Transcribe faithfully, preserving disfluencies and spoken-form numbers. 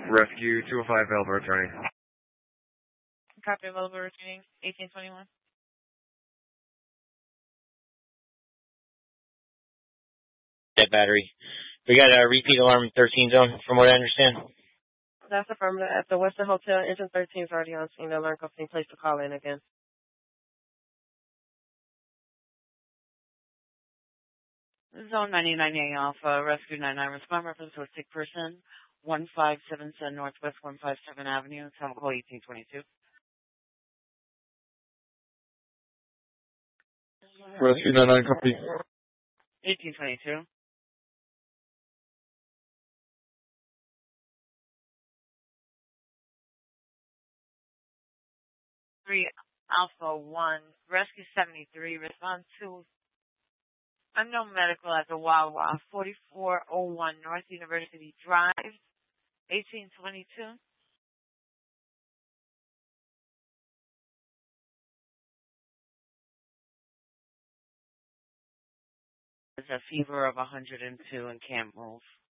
Rescue two oh five available returning. Copy available returning eighteen twenty-one. Dead battery. We got a repeat alarm thirteen zone, from what I understand. That's affirmative. At the Western Hotel, engine thirteen is already on scene. The alarm company placed the call in again. Zone ninety-nine A Alpha, Rescue ninety-nine, respond reference to a sick person, one five seven seven Northwest one five seven Avenue, Townhall eighteen twenty-two. Rescue ninety-nine copy. eighteen twenty-two. three Alpha one, Rescue seventy-three, respond to unknown medical at the Wawa, forty-four oh one North University Drive, eighteen twenty-two. There's a fever of one hundred two and can't move.